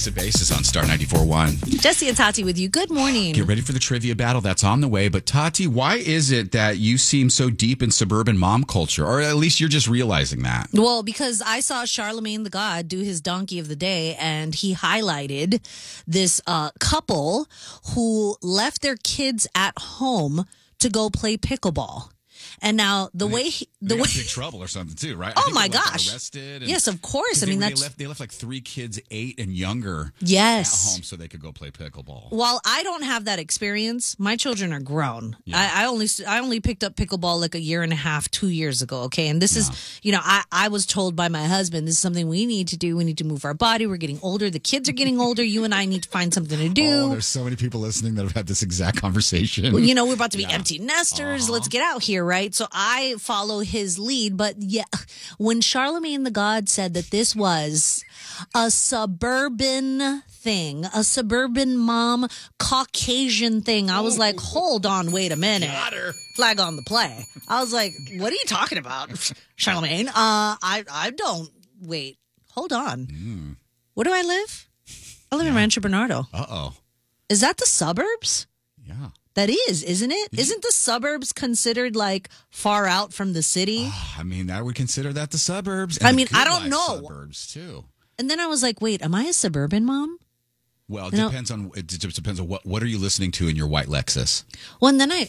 Ace of Bases on Star 94.1. Jesse and Tati with you. Good morning. Get ready for the trivia battle. That's on the way. But Tati, why is it that you seem so deep in suburban mom culture? Or at least you're just realizing that. Well, because I saw Charlemagne the God do his donkey of the day, and he highlighted this couple who left their kids at home to go play pickleball. And now the way big trouble or something too, right? Oh my gosh! Arrested. Yes, of course. I mean, they left like 3 kids, 8 and younger. Yes, at home so they could go play pickleball. While I don't have that experience, my children are grown. Yeah. I only picked up pickleball like a year and a half, 2 years ago. Okay, and this is I was told by my husband this is something we need to do. We need to move our body. We're getting older. The kids are getting older. You and I need to find something to do. Oh, there's so many people listening that have had this exact conversation. Well, we're about to be empty nesters. Let's get out here, right? So I follow his lead. But yeah, when Charlemagne the God said that this was a suburban thing, a suburban mom, Caucasian thing, I was like, hold on, wait a minute. Flag on the play. I was like, what are you talking about, Charlemagne? I don't. Wait, hold on. Where do I live? I live in Rancho Bernardo. Uh-oh. Is that the suburbs? Yeah. That is, isn't it? Isn't the suburbs considered like far out from the city? I mean, I would consider that the suburbs. I mean, I don't know. Suburbs too. And then I was like, wait, am I a suburban mom? Well, it depends on what are you listening to in your white Lexus? Well, and then I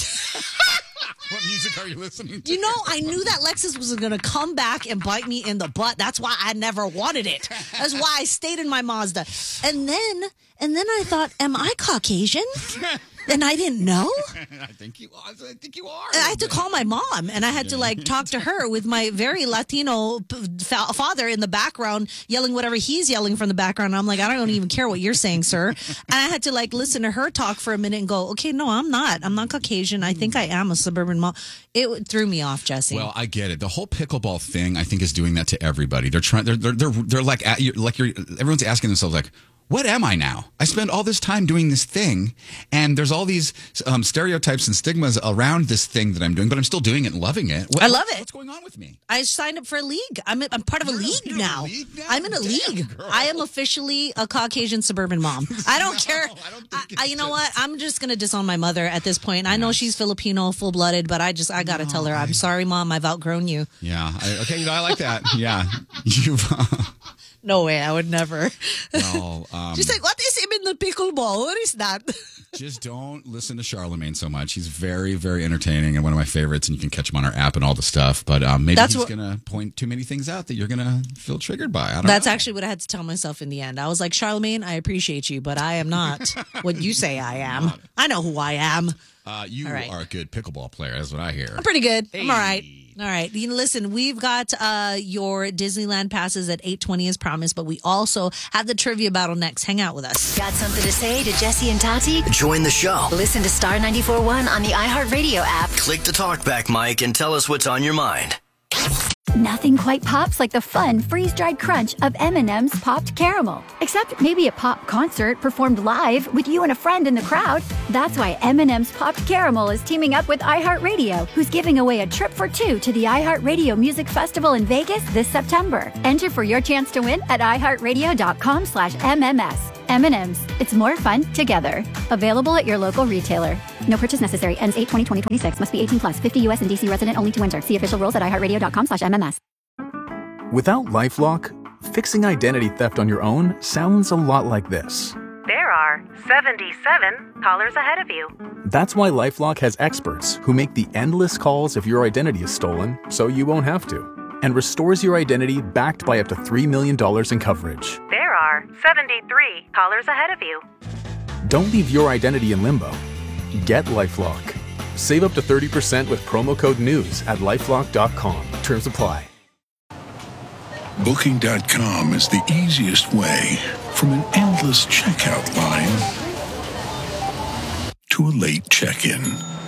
What music are you listening to? I knew that Lexus was going to come back and bite me in the butt. That's why I never wanted it. That's why I stayed in my Mazda. And then I thought, am I Caucasian? And I didn't know. I think you are. I had to call my mom, and I had to talk to her with my very Latino father in the background yelling whatever he's yelling from the background. I'm like, I don't even care what you're saying, sir. And I had to listen to her talk for a minute and go, okay, no, I'm not Caucasian. I think I am a suburban mom. It threw me off, Jesse. Well, I get it. The whole pickleball thing, I think, is doing that to everybody. They're trying. They're like everyone's asking themselves like, what am I now? I spend all this time doing this thing, and there's all these stereotypes and stigmas around this thing that I'm doing, but I'm still doing it and loving it. I love it. What's going on with me? I signed up for a league. I'm part of a league now. I'm in a league. Girl. I am officially a Caucasian suburban mom. I don't care. I don't think you know what? I'm just going to disown my mother at this point. I know she's Filipino, full-blooded, but I got to tell her, I'm sorry, Mom, I've outgrown you. Yeah. Okay, I like that. Yeah. No way, I would never. Well, she's like, what is even the pickleball? What is that? Just don't listen to Charlemagne so much. He's very, very entertaining and one of my favorites, and you can catch him on our app and all the stuff. But maybe he's going to point too many things out that you're going to feel triggered by. I don't know. That's actually what I had to tell myself in the end. I was like, Charlemagne, I appreciate you, but I am not what you say I am. I know who I am. You are a good pickleball player. That's what I hear. I'm pretty good. Hey. I'm all right. All right. Listen, we've got your Disneyland passes at 8:20 as promised, but we also have the trivia battle next. Hang out with us. Got something to say to Jesse and Tati? Join the show. Listen to Star 94.1 on the iHeartRadio app. Click the talkback mic and tell us what's on your mind. Nothing quite pops like the fun freeze-dried crunch of M&M's Popped Caramel. Except maybe a pop concert performed live with you and a friend in the crowd. That's why M&M's Popped Caramel is teaming up with iHeartRadio, who's giving away a trip for 2 to the iHeartRadio Music Festival in Vegas this September. Enter for your chance to win at iHeartRadio.com/MMS. M&M's. It's more fun together. Available at your local retailer. No purchase necessary. Ends 8/20/2026. Must be 18 plus. 50 U.S. and D.C. resident only to enter. See official rules at iHeartRadio.com/MMS. Without LifeLock, fixing identity theft on your own sounds a lot like this. There are 77 callers ahead of you. That's why LifeLock has experts who make the endless calls if your identity is stolen, so you won't have to, and restores your identity backed by up to $3 million in coverage. There are 73 callers ahead of you. Don't leave your identity in limbo. Get LifeLock. Save up to 30% with promo code NEWS at LifeLock.com. Terms apply. Booking.com is the easiest way from an endless checkout line to a late check-in.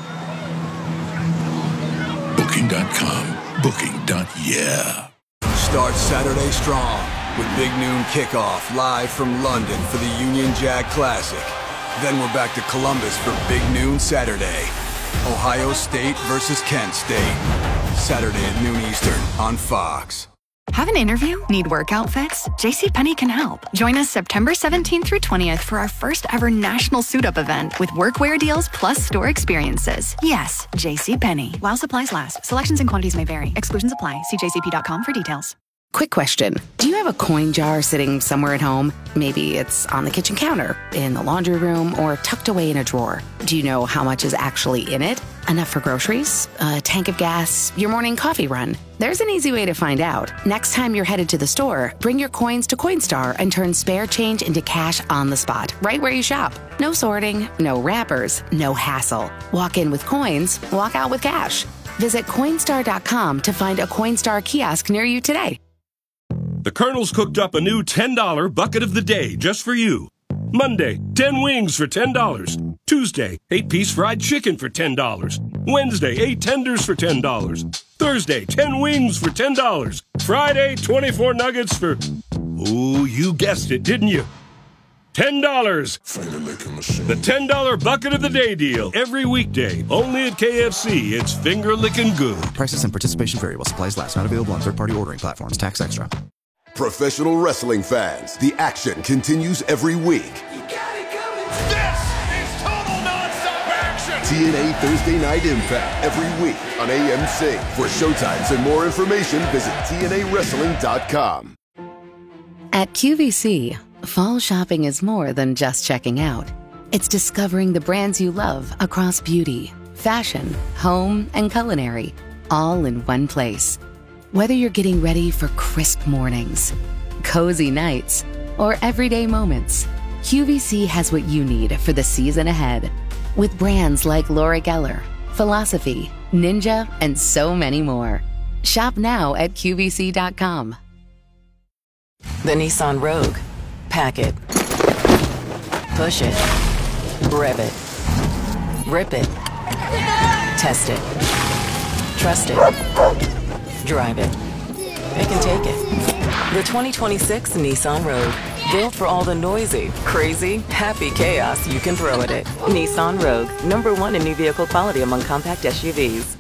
Booking.com. Booking.yeah. Start Saturday strong with Big Noon Kickoff live from London for the Union Jack Classic. Then we're back to Columbus for Big Noon Saturday. Ohio State versus Kent State. Saturday at noon Eastern on Fox. Have an interview? Need work outfits? JCPenney can help. Join us September 17th through 20th for our first ever national suit-up event with workwear deals plus store experiences. Yes, JCPenney. While supplies last. Selections and quantities may vary. Exclusions apply. See jcp.com for details. Quick question. Do you have a coin jar sitting somewhere at home? Maybe it's on the kitchen counter, in the laundry room, or tucked away in a drawer. Do you know how much is actually in it? Enough for groceries? A tank of gas? Your morning coffee run? There's an easy way to find out. Next time you're headed to the store, bring your coins to Coinstar and turn spare change into cash on the spot, right where you shop. No sorting, no wrappers, no hassle. Walk in with coins, walk out with cash. Visit Coinstar.com to find a Coinstar kiosk near you today. The Colonel's cooked up a new $10 bucket of the day just for you. Monday, 10 wings for $10. Tuesday, 8-piece fried chicken for $10. Wednesday, 8 tenders for $10. Thursday, 10 wings for $10. Friday, 24 nuggets for... Oh, you guessed it, didn't you? $10. The $10 bucket of the day deal. Every weekday, only at KFC. It's finger-licking good. Prices and participation vary while supplies last. Not available on third-party ordering platforms. Tax extra. Professional wrestling fans, the action continues every week. This is total nonstop action! TNA Thursday Night Impact every week on AMC. For showtimes and more information, visit TNAWrestling.com. At QVC, fall shopping is more than just checking out. It's discovering the brands you love across beauty, fashion, home, and culinary, all in one place. Whether you're getting ready for crisp mornings, cozy nights, or everyday moments, QVC has what you need for the season ahead. With brands like Laura Geller, Philosophy, Ninja, and so many more. Shop now at QVC.com. The Nissan Rogue. Pack it. Push it. Rev it. Rip it. Test it. Trust it. Drive it. Pick and take it. The 2026 Nissan Rogue. Built for all the noisy, crazy, happy chaos you can throw at it. Nissan Rogue. #1 in new vehicle quality among compact SUVs.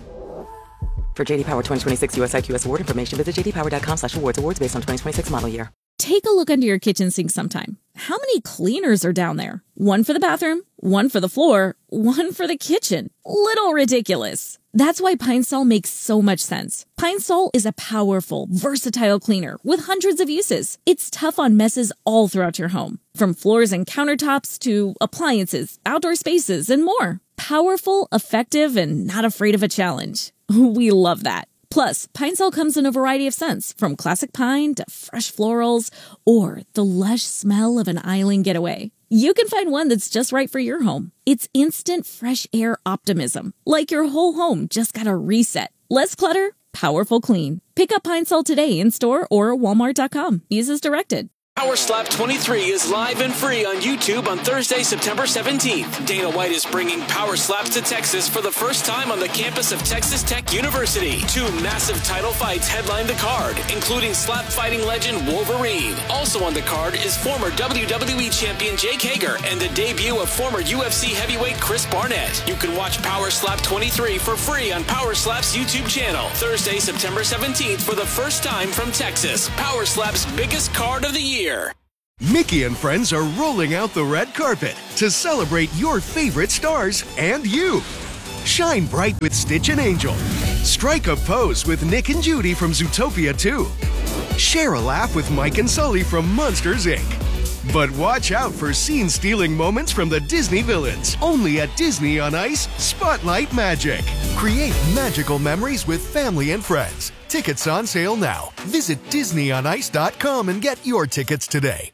For JD Power 2026 US IQS award information, visit jdpower.com/awards. Awards based on 2026 model year. Take a look under your kitchen sink sometime. How many cleaners are down there? One for the bathroom, one for the floor, one for the kitchen. Little ridiculous. That's why Pine Sol makes so much sense. Pine Sol is a powerful, versatile cleaner with hundreds of uses. It's tough on messes all throughout your home, from floors and countertops to appliances, outdoor spaces, and more. Powerful, effective, and not afraid of a challenge. We love that. Plus, Pine Sol comes in a variety of scents, from classic pine to fresh florals, or the lush smell of an island getaway. You can find one that's just right for your home. It's instant fresh air optimism, like your whole home just got a reset. Less clutter, powerful clean. Pick up Pine Sol today in store or walmart.com. Use as directed. Power Slap 23 is live and free on YouTube on Thursday, September 17th. Dana White is bringing Power Slaps to Texas for the first time on the campus of Texas Tech University. 2 massive title fights headline the card, including slap fighting legend Wolverine. Also on the card is former WWE champion Jake Hager and the debut of former UFC heavyweight Chris Barnett. You can watch Power Slap 23 for free on Power Slap's YouTube channel. Thursday, September 17th for the first time from Texas. Power Slap's biggest card of the year. Mickey and friends are rolling out the red carpet to celebrate your favorite stars and you. Shine bright with Stitch and Angel. Strike a pose with Nick and Judy from Zootopia 2. Share a laugh with Mike and Sully from Monsters, Inc. But watch out for scene-stealing moments from the Disney villains. Only at Disney on Ice Spotlight Magic. Create magical memories with family and friends. Tickets on sale now. Visit DisneyOnIce.com and get your tickets today.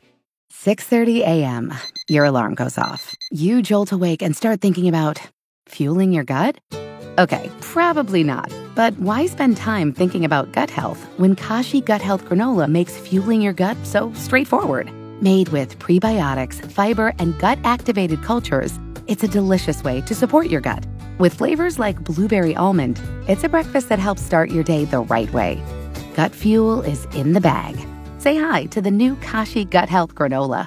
6:30 a.m. Your alarm goes off. You jolt awake and start thinking about fueling your gut? Okay, probably not. But why spend time thinking about gut health when Kashi Gut Health Granola makes fueling your gut so straightforward? Made with prebiotics, fiber, and gut-activated cultures, it's a delicious way to support your gut. With flavors like blueberry almond, it's a breakfast that helps start your day the right way. Gut fuel is in the bag. Say hi to the new Kashi Gut Health Granola.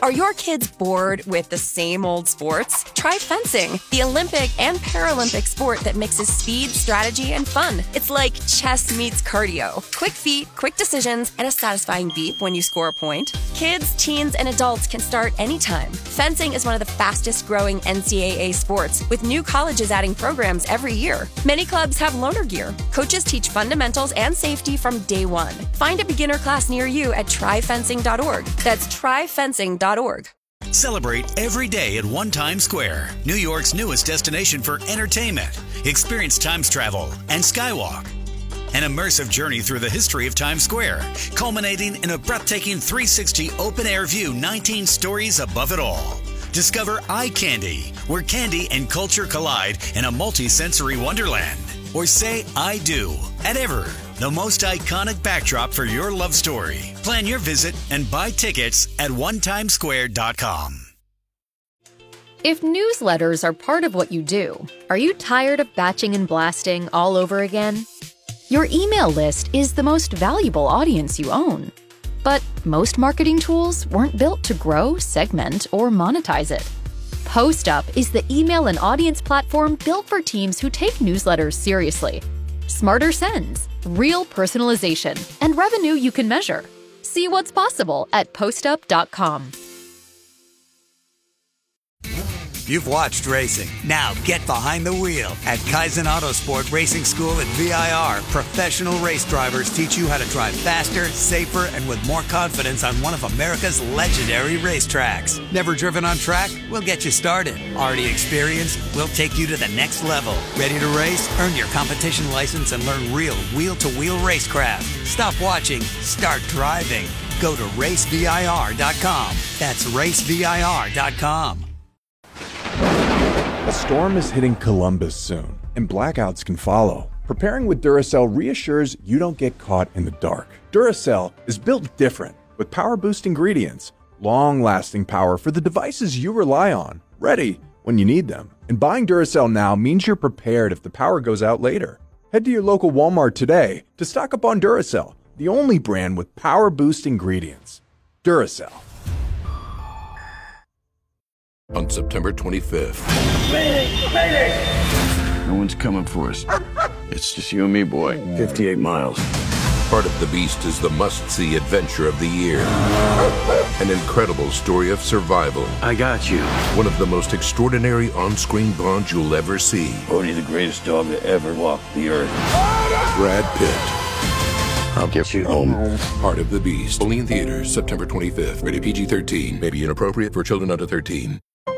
Are your kids bored with the same old sports? Try fencing, the Olympic and Paralympic sport that mixes speed, strategy, and fun. It's like chess meets cardio. Quick feet, quick decisions, and a satisfying beep when you score a point. Kids, teens, and adults can start anytime. Fencing is one of the fastest growing NCAA sports, with new colleges adding programs every year. Many clubs have loaner gear. Coaches teach fundamentals and safety from day one. Find a beginner class near you at tryfencing.org. That's tryfencing.org. Celebrate every day at One Times Square, New York's newest destination for entertainment. Experience Times Travel and Skywalk. An immersive journey through the history of Times Square, culminating in a breathtaking 360 open-air view 19 stories above it all. Discover Eye Candy, where candy and culture collide in a multi-sensory wonderland. Or say I do at Ever, the most iconic backdrop for your love story. Plan your visit and buy tickets at onetimesquare.com. If newsletters are part of what you do, are you tired of batching and blasting all over again? Your email list is the most valuable audience you own. But most marketing tools weren't built to grow, segment, or monetize it. PostUp is the email and audience platform built for teams who take newsletters seriously. Smarter sends, real personalization, and revenue you can measure. See what's possible at postup.com. You've watched racing. Now get behind the wheel. At Kaizen Autosport Racing School at VIR, professional race drivers teach you how to drive faster, safer, and with more confidence on one of America's legendary racetracks. Never driven on track? We'll get you started. Already experienced? We'll take you to the next level. Ready to race? Earn your competition license and learn real wheel-to-wheel racecraft. Stop watching. Start driving. Go to racevir.com. That's racevir.com. A storm is hitting Columbus soon, and blackouts can follow. Preparing with Duracell reassures you don't get caught in the dark. Duracell is built different, with power-boost ingredients, long-lasting power for the devices you rely on, ready when you need them. And buying Duracell now means you're prepared if the power goes out later. Head to your local Walmart today to stock up on Duracell, the only brand with power-boost ingredients. Duracell. On September 25th. No one's coming for us. It's just you and me, boy. 58 miles. Part of the Beast is the must-see adventure of the year. An incredible story of survival. I got you. One of the most extraordinary on-screen bonds you'll ever see. Bodie, the greatest dog that ever walked the earth. Brad Pitt. I'll get you home. Part of the Beast. Only in theaters, September 25th. Rated PG-13. May be inappropriate for children under 13.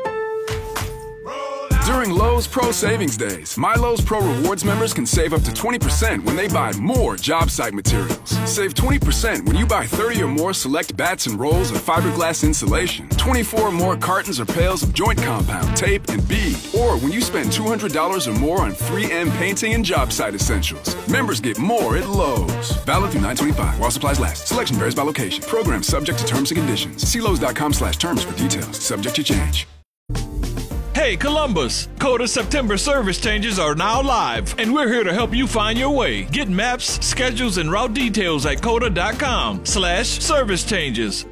During Lowe's Pro Savings Days, My Lowe's Pro Rewards members can save up to 20% when they buy more job site materials. Save 20% when you buy 30 or more select bats and rolls of fiberglass insulation, 24 or more cartons or pails of joint compound, tape, and bead, or when you spend $200 or more on 3M painting and job site essentials. Members get more at Lowe's. Valid through 9/25 while supplies last. Selection varies by location. Program subject to terms and conditions. See Lowe's.com/terms for details. Subject to change. Hey Columbus, Coda September service changes are now live, and we're here to help you find your way. Get maps, schedules, and route details at coda.com/service changes.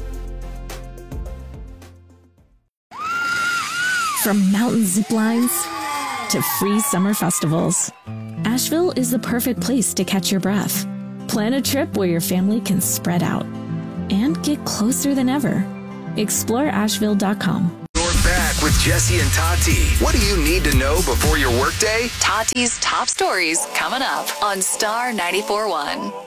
From mountain zip lines to free summer festivals, Asheville is the perfect place to catch your breath. Plan a trip where your family can spread out and get closer than ever. Explore Asheville.com. Back with Jesse and Tati. What do you need to know before your workday? Tati's top stories coming up on Star 94.1.